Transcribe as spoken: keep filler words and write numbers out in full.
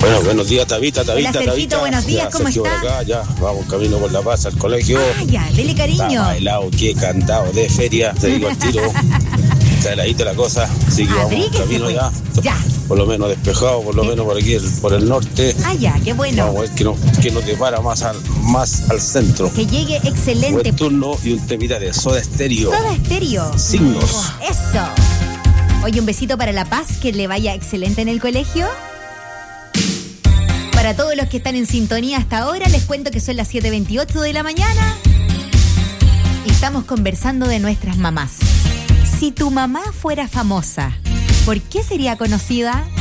Bueno, buenos días, Tabita, Tabita, Hola, Sergito, Tabita. buenos días, Ya, ¿cómo Sergio está? por acá, ya, vamos camino por La Paz al colegio. Ah, ya, dele cariño. Está bailado, qué cantado de feria, te digo al tiro. Está heladita la cosa, así que vamos Abríguese, camino pues. ya. Ya. Por lo menos despejado, por lo menos por aquí, el- por el norte. Ah, ya, qué bueno. Vamos a ver que no, que no te para más al, más al centro. Que llegue excelente. Buen turno y un temita de Soda Stereo. Soda Stereo. Signos. Eso. Oye, un besito para La Paz, que le vaya excelente en el colegio. Para todos los que están en sintonía hasta ahora, les cuento que son las siete veintiocho de la mañana y estamos conversando de nuestras mamás. Si tu mamá fuera famosa, ¿por qué sería conocida?